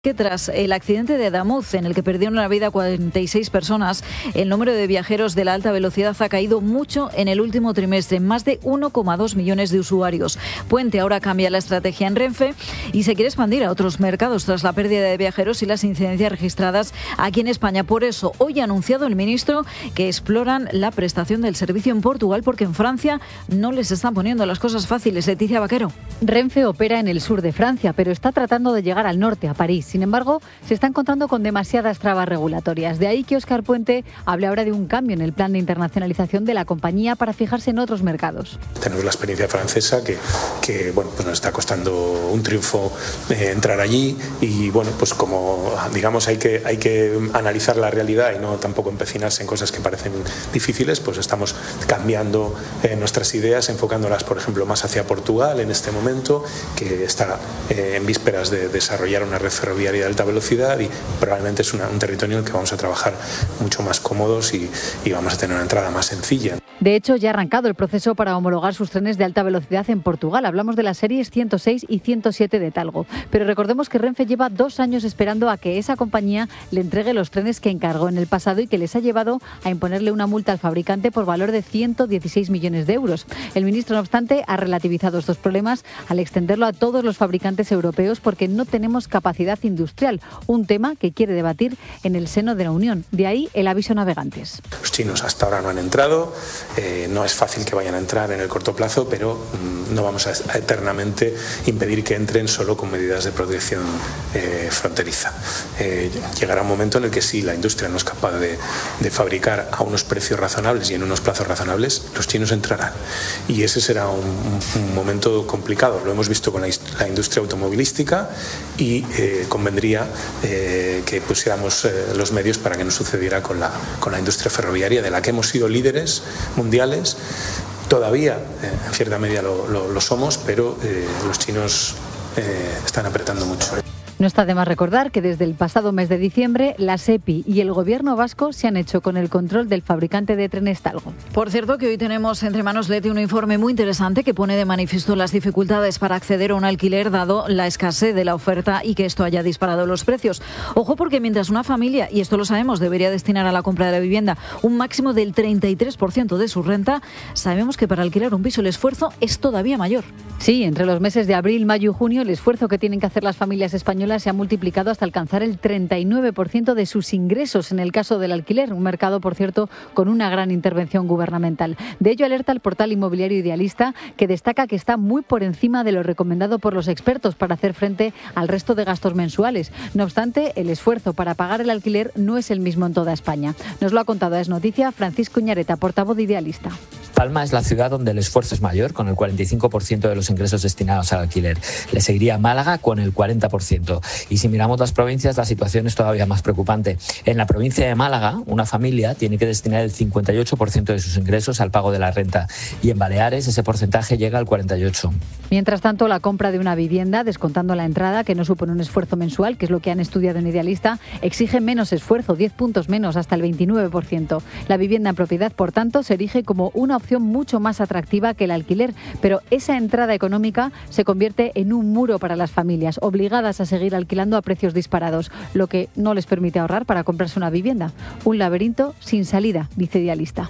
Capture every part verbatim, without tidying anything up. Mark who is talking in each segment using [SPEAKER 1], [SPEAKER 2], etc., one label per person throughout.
[SPEAKER 1] Que tras el accidente de Adamuz, en el que perdieron la vida cuarenta y seis personas, el número de viajeros de la alta velocidad ha caído mucho en el último trimestre, más de uno coma dos millones de usuarios. Puente ahora cambia la estrategia en Renfe y se quiere expandir a otros mercados tras la pérdida de viajeros y las incidencias registradas aquí en España. Por eso, hoy ha anunciado el ministro que exploran la prestación del servicio en Portugal, porque en Francia no les están poniendo las cosas fáciles. Leticia Vaquero.
[SPEAKER 2] Renfe opera en el sur de Francia, pero está tratando de llegar al norte, a París. Sin embargo, se está encontrando con demasiadas trabas regulatorias. De ahí que Óscar Puente hable ahora de un cambio en el plan de internacionalización de la compañía para fijarse en otros mercados.
[SPEAKER 3] Tenemos la experiencia francesa que, que bueno, pues nos está costando un triunfo eh, entrar allí y bueno, pues como digamos hay que, hay que analizar la realidad y no tampoco empecinarse en cosas que parecen difíciles, pues estamos cambiando eh, nuestras ideas, enfocándolas por ejemplo más hacia Portugal en este momento, que está eh, en vísperas de desarrollar una red ferroviaria de alta velocidad y probablemente es una, un territorio en el que vamos a trabajar mucho más cómodos y, y vamos a tener una entrada más sencilla.
[SPEAKER 2] De hecho, ya ha arrancado el proceso para homologar sus trenes de alta velocidad en Portugal. Hablamos de las series ciento seis y ciento siete de Talgo. Pero recordemos que Renfe lleva dos años esperando a que esa compañía le entregue los trenes que encargó en el pasado y que les ha llevado a imponerle una multa al fabricante por valor de ciento dieciséis millones de euros. El ministro, no obstante, ha relativizado estos problemas al extenderlo a todos los fabricantes europeos porque no tenemos capacidad industrial, un tema que quiere debatir en el seno de la Unión. De ahí el aviso a navegantes.
[SPEAKER 3] Los chinos hasta ahora no han entrado, eh, no es fácil que vayan a entrar en el corto plazo, pero mmm, no vamos a, a eternamente impedir que entren solo con medidas de protección eh, fronteriza. Eh, llegará un momento en el que si la industria no es capaz de, de fabricar a unos precios razonables y en unos plazos razonables, los chinos entrarán. Y ese será un, un, un momento complicado. Lo hemos visto con la, la industria automovilística y eh, convendría eh, que pusiéramos eh, los medios para que no sucediera con la, con la industria ferroviaria, de la que hemos sido líderes mundiales. Todavía, eh, en cierta medida, lo, lo, lo somos, pero eh, los chinos eh, están apretando mucho.
[SPEAKER 2] No está de más recordar que desde el pasado mes de diciembre la SEPI y el gobierno vasco se han hecho con el control del fabricante de trenes Talgo.
[SPEAKER 1] Por cierto, que hoy tenemos entre manos, Leti, un informe muy interesante que pone de manifiesto las dificultades para acceder a un alquiler dado la escasez de la oferta y que esto haya disparado los precios. Ojo, porque mientras una familia, y esto lo sabemos, debería destinar a la compra de la vivienda un máximo del treinta y tres por ciento de su renta, sabemos que para alquilar un piso el esfuerzo es todavía mayor.
[SPEAKER 2] Sí, entre los meses de abril, mayo y junio el esfuerzo que tienen que hacer las familias españolas se ha multiplicado hasta alcanzar el treinta y nueve por ciento de sus ingresos en el caso del alquiler, un mercado, por cierto, con una gran intervención gubernamental. De ello alerta el portal inmobiliario Idealista, que destaca que está muy por encima de lo recomendado por los expertos para hacer frente al resto de gastos mensuales. No obstante, el esfuerzo para pagar el alquiler no es el mismo en toda España. Nos lo ha contado a Es Noticia Francisco Iñareta, portavoz de Idealista.
[SPEAKER 4] Palma es la ciudad donde el esfuerzo es mayor, con el cuarenta y cinco por ciento de los ingresos destinados al alquiler. Le seguiría Málaga con el cuarenta por ciento. Y si miramos las provincias, la situación es todavía más preocupante. En la provincia de Málaga, una familia tiene que destinar el cincuenta y ocho por ciento de sus ingresos al pago de la renta. Y en Baleares ese porcentaje llega al cuarenta y ocho por ciento.
[SPEAKER 2] Mientras tanto, la compra de una vivienda, descontando la entrada, que no supone un esfuerzo mensual, que es lo que han estudiado en Idealista, exige menos esfuerzo, diez puntos menos, hasta el veintinueve por ciento. La vivienda en propiedad, por tanto, se erige como una opción mucho más atractiva que el alquiler, pero esa entrada económica se convierte en un muro para las familias, obligadas a seguir alquilando a precios disparados, lo que no les permite ahorrar para comprarse una vivienda. Un laberinto sin salida, dice Idealista.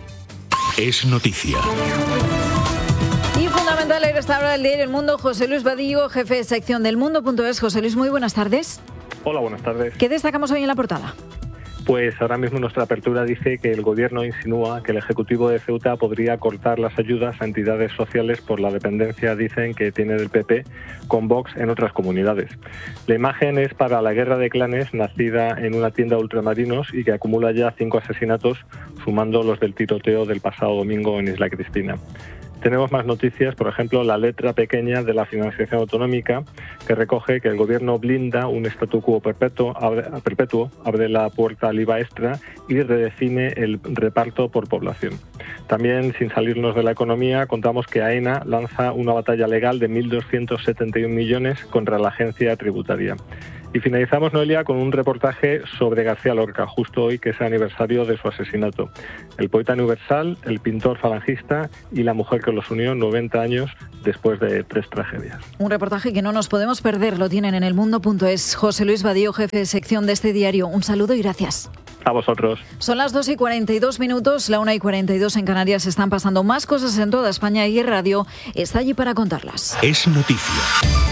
[SPEAKER 5] Es noticia.
[SPEAKER 1] Y fundamental en esta hora del diario El Mundo, José Luis Vadillo, jefe de sección del Mundo punto es. José Luis, muy buenas tardes.
[SPEAKER 6] Hola, buenas tardes.
[SPEAKER 1] ¿Qué destacamos hoy en la portada?
[SPEAKER 6] Pues ahora mismo nuestra apertura dice que el Gobierno insinúa que el Ejecutivo de Ceuta podría cortar las ayudas a entidades sociales por la dependencia, dicen, que tiene del P P con Vox en otras comunidades. La imagen es para la guerra de clanes, nacida en una tienda de ultramarinos y que acumula ya cinco asesinatos, sumando los del tiroteo del pasado domingo en Isla Cristina. Tenemos más noticias, por ejemplo, la letra pequeña de la financiación autonómica, que recoge que el Gobierno blinda un statu quo perpetuo, abre, perpetuo, abre la puerta al I V A extra y redefine el reparto por población. También, sin salirnos de la economía, contamos que AENA lanza una batalla legal de mil doscientos setenta y un millones contra la agencia tributaria. Y finalizamos, Noelia, con un reportaje sobre García Lorca, justo hoy que es el aniversario de su asesinato. El poeta universal, el pintor falangista y la mujer que los unió noventa años después de tres tragedias.
[SPEAKER 1] Un reportaje que no nos podemos perder, lo tienen en elmundo punto es. José Luis Badío, jefe de sección de este diario, un saludo y gracias.
[SPEAKER 6] A vosotros.
[SPEAKER 1] Son las dos y cuarenta y dos minutos, la una y cuarenta y dos en Canarias. Están pasando más cosas en toda España y el radio está allí para contarlas.
[SPEAKER 5] Es noticia.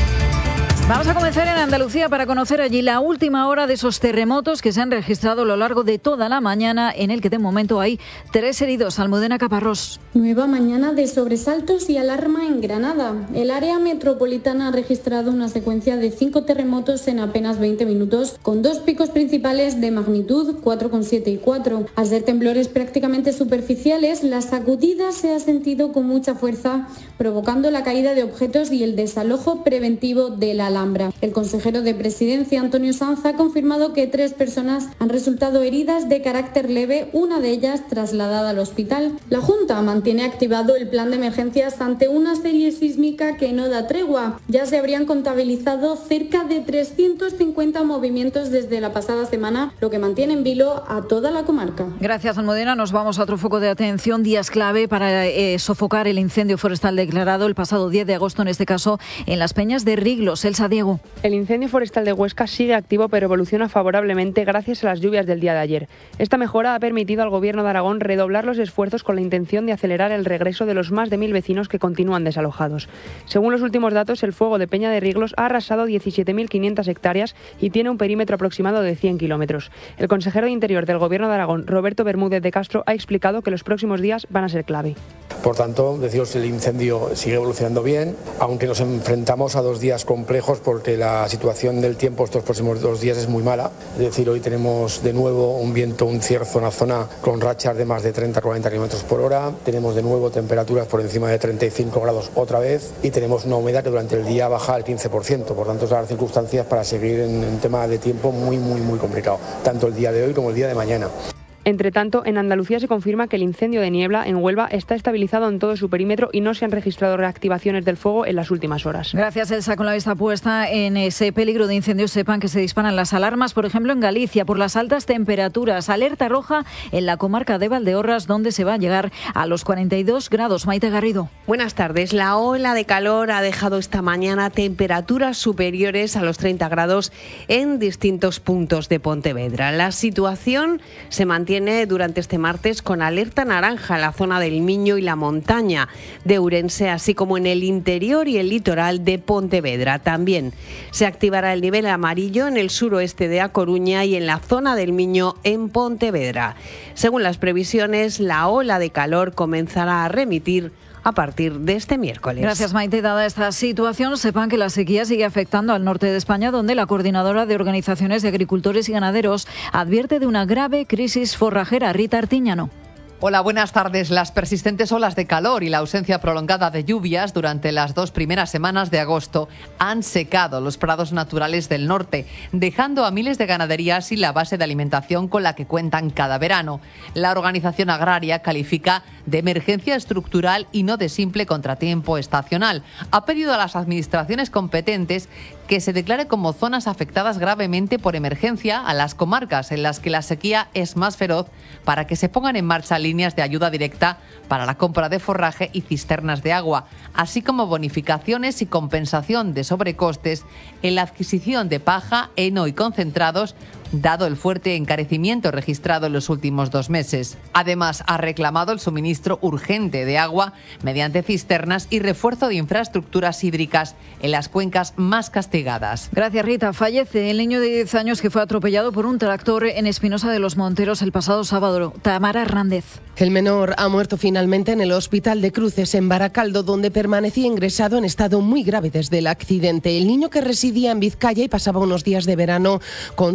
[SPEAKER 1] Vamos a comenzar en Andalucía para conocer allí la última hora de esos terremotos que se han registrado a lo largo de toda la mañana, en el que de momento hay tres heridos. Almudena Caparrós.
[SPEAKER 7] Nueva mañana de sobresaltos y alarma en Granada. El área metropolitana ha registrado una secuencia de cinco terremotos en apenas veinte minutos, con dos picos principales de magnitud cuatro coma siete y cuatro. Al ser temblores prácticamente superficiales, la sacudida se ha sentido con mucha fuerza, provocando la caída de objetos y el desalojo preventivo de la Alhambra. El consejero de Presidencia, Antonio Sanz, ha confirmado que tres personas han resultado heridas de carácter leve, una de ellas trasladada al hospital. La Junta mantiene activado el plan de emergencias ante una serie sísmica que no da tregua. Ya se habrían contabilizado cerca de trescientos cincuenta movimientos desde la pasada semana, lo que mantiene en vilo a toda la comarca.
[SPEAKER 1] Gracias, Almudena. Nos vamos a otro foco de atención. Días clave para eh, sofocar el incendio forestal declarado el pasado diez de agosto, en este caso en las Peñas de Riglos. Elsa Diego.
[SPEAKER 8] El incendio forestal de Huesca sigue activo, pero evoluciona favorablemente gracias a las lluvias del día de ayer. Esta mejora ha permitido al Gobierno de Aragón redoblar los esfuerzos con la intención de acelerar el regreso de los más de mil vecinos que continúan desalojados. Según los últimos datos, el fuego de Peña de Riglos ha arrasado diecisiete mil quinientas hectáreas y tiene un perímetro aproximado de cien kilómetros. El consejero de Interior del Gobierno de Aragón, Roberto Bermúdez de Castro, ha explicado que los próximos días van a ser clave.
[SPEAKER 9] Por tanto, deciros, el incendio sigue evolucionando bien, aunque nos enfrentamos a dos días complejos porque la situación del tiempo estos próximos dos días es muy mala. Es decir, hoy tenemos de nuevo un viento, un cierzo, una zona con rachas de más de treinta a cuarenta kilómetros por hora. Tenemos de nuevo temperaturas por encima de treinta y cinco grados otra vez y tenemos una humedad que durante el día baja al quince por ciento. Por tanto, son las circunstancias para seguir en un tema de tiempo muy, muy, muy complicado, tanto el día de hoy como el día de mañana.
[SPEAKER 8] Entre tanto, en Andalucía se confirma que el incendio de Niebla, en Huelva, está estabilizado en todo su perímetro y no se han registrado reactivaciones del fuego en las últimas horas.
[SPEAKER 1] Gracias, Elsa. Con la vista puesta en ese peligro de incendio, sepan que se disparan las alarmas, por ejemplo, en Galicia, por las altas temperaturas. Alerta roja en la comarca de Valdeorras, donde se va a llegar a los cuarenta y dos grados. Maite Garrido.
[SPEAKER 10] Buenas tardes. La ola de calor ha dejado esta mañana temperaturas superiores a los treinta grados en distintos puntos de Pontevedra. La situación se mantiene durante este martes con alerta naranja en la zona del Miño y la montaña de Ourense, así como en el interior y el litoral de Pontevedra. También se activará el nivel amarillo en el suroeste de A Coruña y en la zona del Miño en Pontevedra. Según las previsiones, la ola de calor comenzará a remitir a partir de este miércoles.
[SPEAKER 1] Gracias, Maite. Dada esta situación, sepan que la sequía sigue afectando al norte de España, donde la Coordinadora de Organizaciones de Agricultores y Ganaderos advierte de una grave crisis forrajera. Rita Artiñano.
[SPEAKER 11] Hola, buenas tardes. Las persistentes olas de calor y la ausencia prolongada de lluvias durante las dos primeras semanas de agosto han secado los prados naturales del norte, dejando a miles de ganaderías sin la base de alimentación con la que cuentan cada verano. La organización agraria califica de emergencia estructural y no de simple contratiempo estacional. Ha pedido a las administraciones competentes que se declare como zonas afectadas gravemente por emergencia a las comarcas en las que la sequía es más feroz, para que se pongan en marcha líneas de ayuda directa para la compra de forraje y cisternas de agua, así como bonificaciones y compensación de sobrecostes en la adquisición de paja, heno y concentrados, dado el fuerte encarecimiento registrado en los últimos dos meses. Además, ha reclamado el suministro urgente de agua mediante cisternas y refuerzo de infraestructuras hídricas en las cuencas más castigadas.
[SPEAKER 1] Gracias, Rita. Fallece el niño de diez años que fue atropellado por un tractor en Espinosa de los Monteros el pasado sábado. Tamara Hernández.
[SPEAKER 12] El menor ha muerto finalmente en el Hospital de Cruces, en Baracaldo, donde permanecía ingresado en estado muy grave desde el accidente. El niño, que residía en Vizcaya y pasaba unos días de verano con su familia,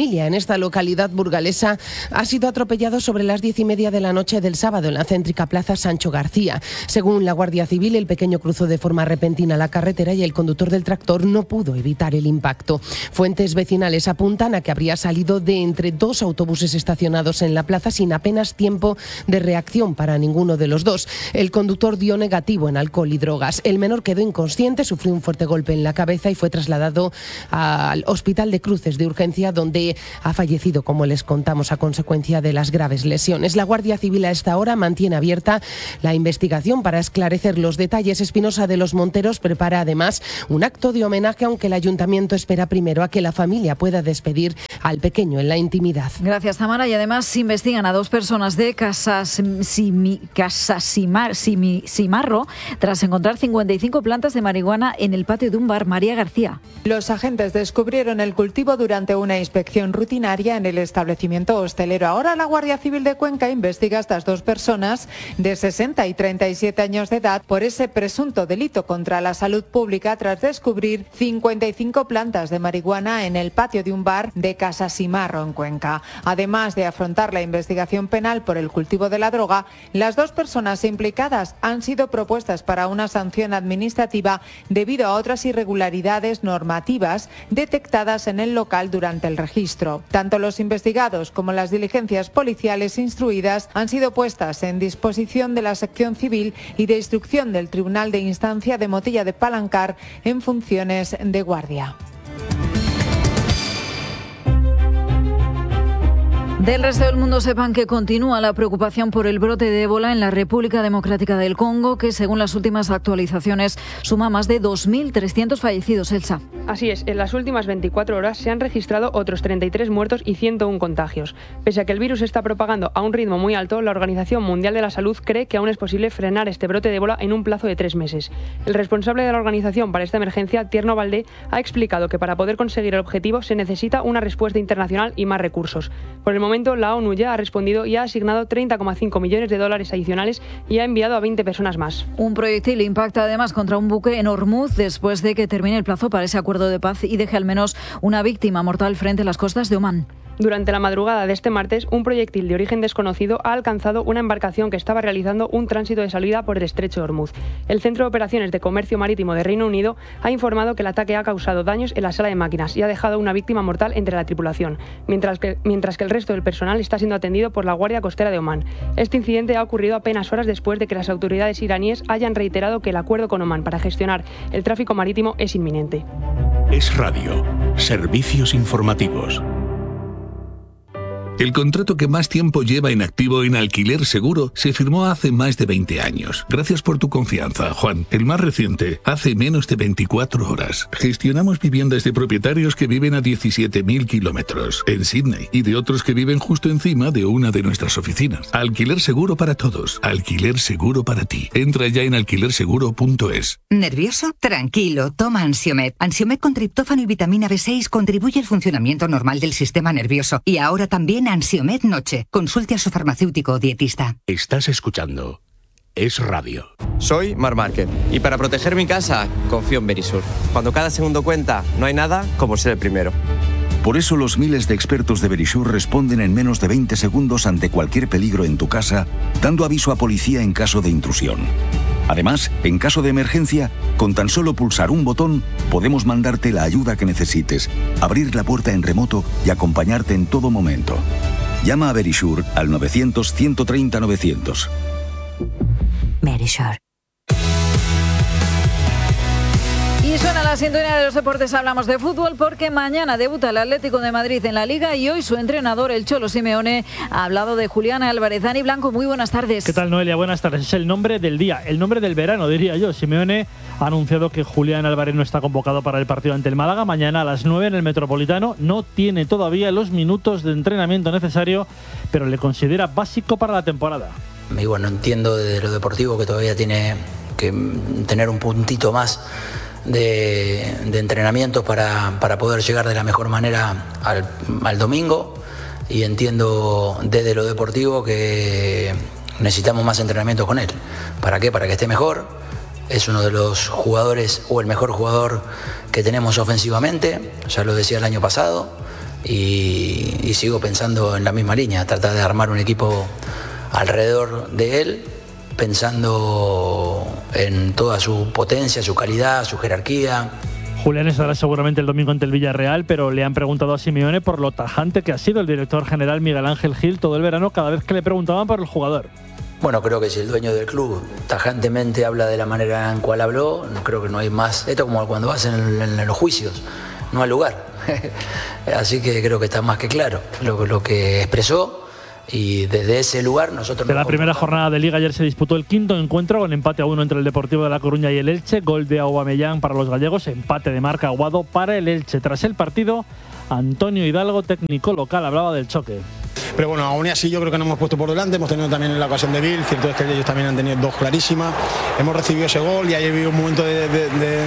[SPEAKER 12] familia en esta localidad burgalesa ha sido atropellado sobre las diez y media de la noche del sábado en la céntrica plaza Sancho García. Según la Guardia Civil, el pequeño cruzó de forma repentina la carretera y el conductor del tractor no pudo evitar el impacto. Fuentes vecinales apuntan a que habría salido de entre dos autobuses estacionados en la plaza sin apenas tiempo de reacción para ninguno de los dos. El conductor dio negativo en alcohol y drogas. El menor quedó inconsciente, sufrió un fuerte golpe en la cabeza y fue trasladado al Hospital de Cruces de urgencia, donde ha fallecido, como les contamos, a consecuencia de las graves lesiones. La Guardia Civil a esta hora mantiene abierta la investigación para esclarecer los detalles. Espinosa de los Monteros prepara además un acto de homenaje, aunque el ayuntamiento espera primero a que la familia pueda despedir al pequeño en la intimidad.
[SPEAKER 1] Gracias, Tamara. Y además se investigan a dos personas de Casasimarro tras encontrar cincuenta y cinco plantas de marihuana en el patio de un bar. María García.
[SPEAKER 13] Los agentes descubrieron el cultivo durante una inspección rutinaria en el establecimiento hostelero. Ahora la Guardia Civil de Cuenca investiga a estas dos personas de sesenta y treinta y siete años de edad por ese presunto delito contra la salud pública tras descubrir cincuenta y cinco plantas de marihuana en el patio de un bar de Casasimarro en Cuenca. Además de afrontar la investigación penal por el cultivo de la droga, las dos personas implicadas han sido propuestas para una sanción administrativa debido a otras irregularidades normativas detectadas en el local durante el registro. Tanto los investigados como las diligencias policiales instruidas han sido puestas en disposición de la sección civil y de instrucción del Tribunal de Instancia de Motilla de Palancar en funciones de guardia.
[SPEAKER 1] Del resto del mundo sepan que continúa la preocupación por el brote de ébola en la República Democrática del Congo, que según las últimas actualizaciones suma más de dos mil trescientos fallecidos. Elsa.
[SPEAKER 8] Así es, en las últimas veinticuatro horas se han registrado otros treinta y tres muertos y ciento uno contagios. Pese a que el virus se está propagando a un ritmo muy alto, la Organización Mundial de la Salud cree que aún es posible frenar este brote de ébola en un plazo de tres meses. El responsable de la organización para esta emergencia, Tierno Valdé, ha explicado que para poder conseguir el objetivo se necesita una respuesta internacional y más recursos. Por el momento, la ONU ya ha respondido y ha asignado treinta coma cinco millones de dólares adicionales y ha enviado a veinte personas más.
[SPEAKER 1] Un proyectil impacta además contra un buque en Hormuz después de que termine el plazo para ese acuerdo de paz y deje al menos una víctima mortal frente a las costas de Omán.
[SPEAKER 8] Durante la madrugada de este martes, un proyectil de origen desconocido ha alcanzado una embarcación que estaba realizando un tránsito de salida por el estrecho de Hormuz. El Centro de Operaciones de Comercio Marítimo de Reino Unido ha informado que el ataque ha causado daños en la sala de máquinas y ha dejado una víctima mortal entre la tripulación, mientras que, mientras que el resto del personal está siendo atendido por la Guardia Costera de Omán. Este incidente ha ocurrido apenas horas después de que las autoridades iraníes hayan reiterado que el acuerdo con Omán para gestionar el tráfico marítimo es inminente.
[SPEAKER 5] Es Radio. Servicios informativos. El contrato que más tiempo lleva en activo en Alquiler Seguro se firmó hace más de veinte años. Gracias por tu confianza, Juan. El más reciente, hace menos de veinticuatro horas. Gestionamos viviendas de propietarios que viven a diecisiete mil kilómetros en Sydney y de otros que viven justo encima de una de nuestras oficinas. Alquiler Seguro para todos. Alquiler Seguro para ti. Entra ya en alquiler seguro punto es.
[SPEAKER 14] ¿Nervioso? Tranquilo, toma Ansiomed. Ansiomed con triptófano y vitamina B seis contribuye al funcionamiento normal del sistema nervioso. Y ahora también Ansiomed Noche. Consulte a su farmacéutico o dietista.
[SPEAKER 5] Estás escuchando Es Radio.
[SPEAKER 15] Soy Mar Márquez y para proteger mi casa confío en Verisur. Cuando cada segundo cuenta, no hay nada como ser el primero.
[SPEAKER 16] Por eso los miles de expertos de Verisur responden en menos de veinte segundos ante cualquier peligro en tu casa, dando aviso a policía en caso de intrusión. Además, en caso de emergencia, con tan solo pulsar un botón, podemos mandarte la ayuda que necesites, abrir la puerta en remoto y acompañarte en todo momento. Llama a Verisur al novecientos, ciento treinta, novecientos.
[SPEAKER 14] Verisur.
[SPEAKER 1] Y suena la sintonía de los deportes, hablamos de fútbol porque mañana debuta el Atlético de Madrid en la Liga y hoy su entrenador, el Cholo Simeone, ha hablado de Julián Álvarez. Dani Blanco, muy buenas tardes.
[SPEAKER 17] ¿Qué tal, Noelia? Buenas tardes. Es el nombre del día, el nombre del verano, diría yo. Simeone ha anunciado que Julián Álvarez no está convocado para el partido ante el Málaga mañana a las nueve en el Metropolitano. No tiene todavía los minutos de entrenamiento necesario, pero le considera básico para la temporada.
[SPEAKER 18] Y bueno, entiendo desde lo deportivo que todavía tiene que tener un puntito más De, de entrenamientos para, para poder llegar de la mejor manera al, al domingo, y entiendo desde lo deportivo que necesitamos más entrenamientos con él. ¿Para qué? Para que esté mejor. Es uno de los jugadores o el mejor jugador que tenemos ofensivamente, ya lo decía el año pasado, y, y sigo pensando en la misma línea, tratar de armar un equipo alrededor de él, pensando en toda su potencia, su calidad, su jerarquía.
[SPEAKER 17] Julián estará seguramente el domingo ante el Villarreal, pero le han preguntado a Simeone por lo tajante que ha sido el director general Miguel Ángel Gil todo el verano cada vez que le preguntaban por el jugador.
[SPEAKER 18] Bueno, creo que si el dueño del club tajantemente habla de la manera en cual habló, creo que no hay más. Esto es como cuando vas en, en, en los juicios, no hay lugar. Así que creo que está más que claro lo, lo que expresó. Y desde ese lugar nosotros...
[SPEAKER 17] De la primera jornada de Liga ayer se disputó el quinto encuentro con empate a uno entre el Deportivo de La Coruña y el Elche, gol de Aubameyang para los gallegos, empate de Marc Aguado para el Elche. Tras el partido, Antonio Hidalgo, técnico local, hablaba del choque.
[SPEAKER 19] Pero bueno, aún así yo creo que nos hemos puesto por delante, hemos tenido también la ocasión de Bill, cierto es que ellos también han tenido dos clarísimas, hemos recibido ese gol y ahí ha habido un momento de... de, de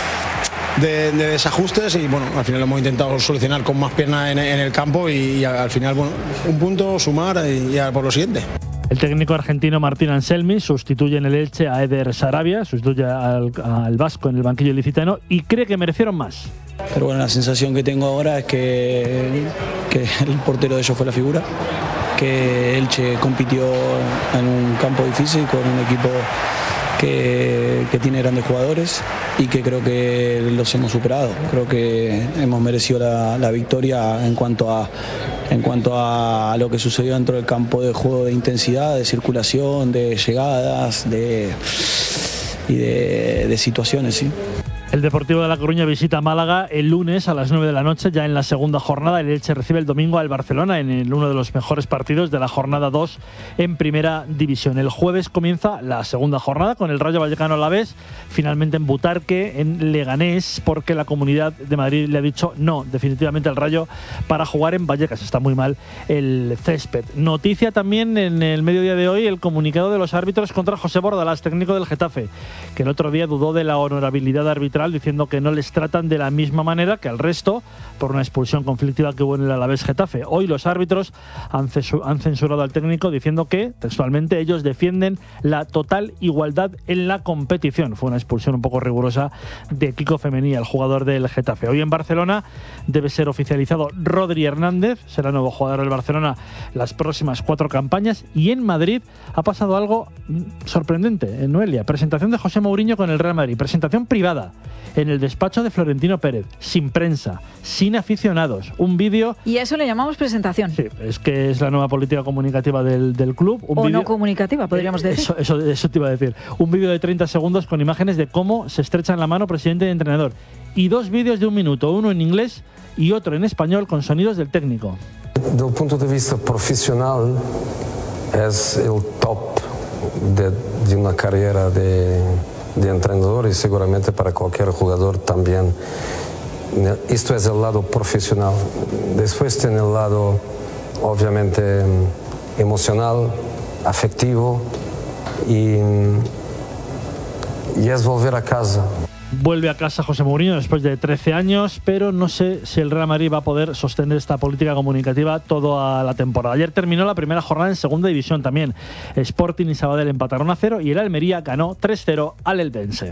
[SPEAKER 19] De, de desajustes y bueno, al final lo hemos intentado solucionar con más piernas en, en el campo y, y al final, bueno, un punto, sumar y, y a por lo siguiente.
[SPEAKER 17] El técnico argentino Martín Anselmi sustituye en el Elche a Eder Sarabia, sustituye al, al vasco en el banquillo ilicitano y cree que merecieron más.
[SPEAKER 20] Pero bueno, la sensación que tengo ahora es que, que el portero de ellos fue la figura, que Elche compitió en un campo difícil con un equipo Que, que tiene grandes jugadores y que creo que los hemos superado. Creo que hemos merecido la, la victoria en cuanto a en cuanto a lo que sucedió dentro del campo de juego, de intensidad, de circulación, de llegadas, de y de, de situaciones, sí.
[SPEAKER 17] El Deportivo de La Coruña visita Málaga el lunes a las nueve de la noche, ya en la segunda jornada. El Elche recibe el domingo al Barcelona en el, uno de los mejores partidos de la jornada dos en Primera División. El jueves comienza la segunda jornada con el Rayo Vallecano Alavés, finalmente en Butarque, en Leganés, porque la Comunidad de Madrid le ha dicho no, definitivamente al Rayo, para jugar en Vallecas. Está muy mal el césped. Noticia también en el mediodía de hoy el comunicado de los árbitros contra José Bordalás, técnico del Getafe, que el otro día dudó de la honorabilidad arbitral, diciendo que no les tratan de la misma manera que al resto por una expulsión conflictiva que hubo en el Alavés Getafe. Hoy los árbitros han censurado al técnico diciendo que, textualmente, ellos defienden la total igualdad en la competición. Fue una expulsión un poco rigurosa de Kiko Femenía, el jugador del Getafe. Hoy en Barcelona debe ser oficializado Rodri Hernández, será nuevo jugador del Barcelona las próximas cuatro campañas. Y en Madrid ha pasado algo sorprendente, en Noelia. Presentación de José Mourinho con el Real Madrid, presentación privada en el despacho de Florentino Pérez, sin prensa, sin aficionados, un vídeo...
[SPEAKER 1] Y a eso le llamamos presentación.
[SPEAKER 17] Sí, es que es la nueva política comunicativa del, del club. Un
[SPEAKER 1] o
[SPEAKER 17] vídeo,
[SPEAKER 1] no comunicativa, podríamos decir.
[SPEAKER 17] Eso, eso, eso te iba a decir. Un vídeo de treinta segundos con imágenes de cómo se estrechan la mano presidente y entrenador. Y dos vídeos de un minuto, uno en inglés y otro en español con sonidos del técnico.
[SPEAKER 21] Desde el punto de vista profesional, es el top de, de una carrera de... de entrenador y seguramente para cualquier jugador también. Esto es el lado profesional. Después tiene el lado obviamente emocional, afectivo y, y es volver a casa.
[SPEAKER 17] Vuelve a casa José Mourinho después de trece años, pero no sé si el Real Madrid va a poder sostener esta política comunicativa toda la temporada. Ayer terminó la primera jornada en segunda división también. Sporting y Sabadell empataron a cero y el Almería ganó tres cero al Eldense.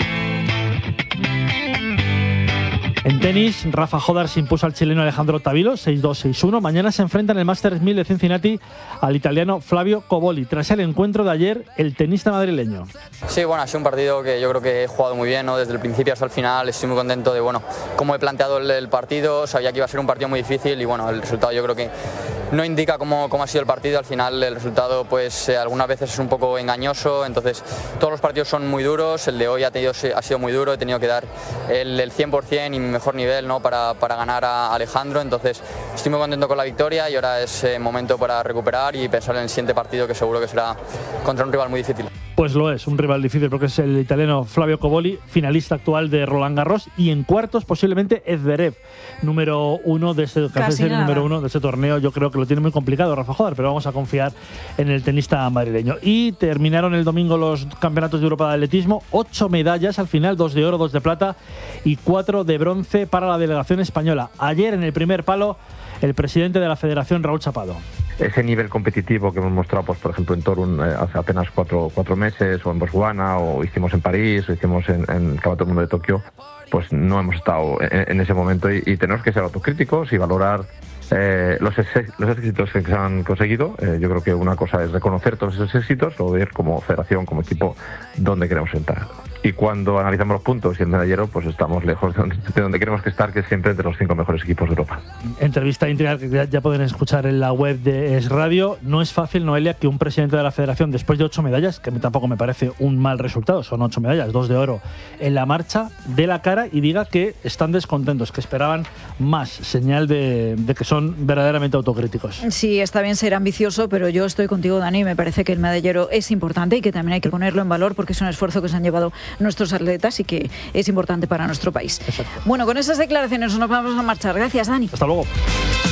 [SPEAKER 17] En tenis, Rafa Jodar se impuso al chileno Alejandro Tavilo, seis dos seis uno. Mañana se enfrenta en el Masters mil de Cincinnati al italiano Flavio Cobolli. Tras el encuentro de ayer, el tenista madrileño.
[SPEAKER 22] Sí, bueno, ha sido un partido que yo creo que he jugado muy bien, ¿no? Desde el principio hasta el final. Estoy muy contento de bueno, cómo he planteado el, el partido. Sabía que iba a ser un partido muy difícil y bueno, el resultado yo creo que no indica cómo, cómo ha sido el partido. Al final el resultado pues eh, algunas veces es un poco engañoso. Entonces todos los partidos son muy duros. El de hoy ha, tenido, ha sido muy duro. He tenido que dar el, el cien por ciento y mi mejor nivel, ¿no? para, para ganar a Alejandro. Entonces estoy muy contento con la victoria y ahora es eh, momento para recuperar y pensar en el siguiente partido, que seguro que será contra un rival muy difícil.
[SPEAKER 17] Pues lo es, un rival difícil porque es el italiano Flavio Cobolli, finalista actual de Roland Garros, y en cuartos posiblemente Zverev, número uno de este, casi el número uno de este torneo. Yo creo que lo tiene muy complicado Rafa Jodar, pero vamos a confiar en el tenista madrileño. Y terminaron el domingo los campeonatos de Europa de atletismo, ocho medallas al final, dos de oro, dos de plata y cuatro de bronce para la delegación española. Ayer en el primer palo, el presidente de la Federación, Raúl Chapado.
[SPEAKER 23] Ese nivel competitivo que hemos mostrado, pues, por ejemplo, en Torun eh, hace apenas cuatro, cuatro meses, o en Botswana, o hicimos en París, o hicimos en, en el Campeonato del Mundo de Tokio, pues no hemos estado en, en ese momento y, y tenemos que ser autocríticos y valorar eh, los, los éxitos que se han conseguido. Eh, yo creo que una cosa es reconocer todos esos éxitos, luego ver como federación, como equipo, dónde queremos entrar. Y cuando analizamos los puntos y el medallero, pues estamos lejos de donde, de donde queremos que estar, que es siempre entre los cinco mejores equipos de Europa.
[SPEAKER 17] Entrevista íntegra que ya, ya pueden escuchar en la web de Es Radio. No es fácil, Noelia, que un presidente de la federación, después de ocho medallas, que a mí tampoco me parece un mal resultado, son ocho medallas, dos de oro en la marcha, dé la cara y diga que están descontentos, que esperaban más, señal de, de que son verdaderamente autocríticos.
[SPEAKER 1] Sí, está bien ser ambicioso, pero yo estoy contigo, Dani, me parece que el medallero es importante y que también hay que ponerlo en valor porque es un esfuerzo que se han llevado nuestros atletas y que es importante para nuestro país.
[SPEAKER 17] Exacto.
[SPEAKER 1] Bueno, con esas declaraciones nos vamos a marchar. Gracias, Dani.
[SPEAKER 17] Hasta luego.